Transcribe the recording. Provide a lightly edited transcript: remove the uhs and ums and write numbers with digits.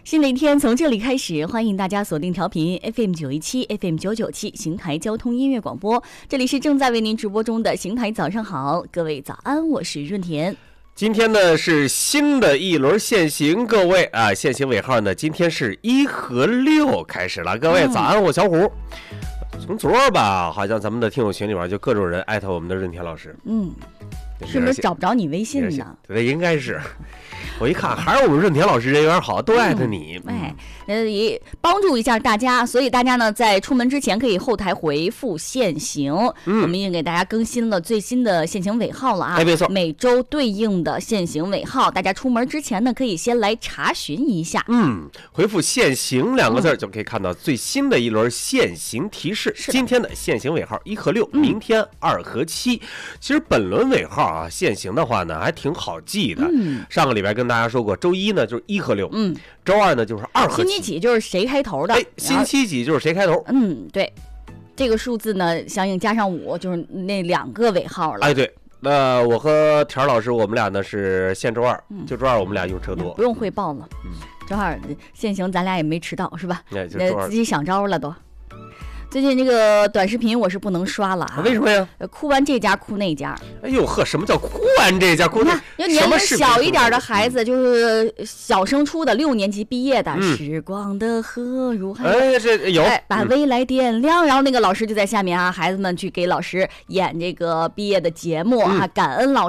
新的一天从这里开始，欢迎大家锁定调频 FM917 FM997 邢台交通音乐广播，这里是正在为您直播中的邢台早上好，各位早安，我是润田。 今天呢是新的一轮限行，各位啊，限行尾号呢今天是1和6开始了，各位早安，我小虎。从昨儿吧，好像咱们的听友群里边就各种人艾特我们的润田老师， 是不是找不着你微信呢？ 对，应该是。我一看还是我们润田老师人缘好，都艾特你。 也帮助一下大家，所以大家呢在出门之前可以后台回复限行。我们已经给大家更新了最新的限行尾号了啊， 没错， 每周对应的限行尾号，大家出门之前呢可以先来查询一下。 回复限行2个字就可以看到最新的一轮限行提示。今天的限行尾号1和6，明天2和7。其实本轮尾号啊，限行的话呢还挺好记的。上个礼拜跟大家说过，周一呢就是1和6，周二呢就是2和7。 星期几就是谁开头的？ 星期几就是谁开头？ 对，这个数字呢相应加上5，就是那2个尾号了。 对。那我和田老师，我们俩呢是限周二，就周二我们俩用车多， 不用汇报了。周二限行，咱俩也没迟到，是吧？自己想招了都。最近这个短视频我是不能刷了啊！ 为什么呀？ 哭完这家哭那家。 哎呦呵，什么叫哭完这家哭那？ 有年龄小一点的孩子，就是小升初的6年级毕业的，时光的河入海。 这有把未来点亮，然后那个老师就在下面啊，孩子们去给老师演这个毕业的节目啊，感恩老师。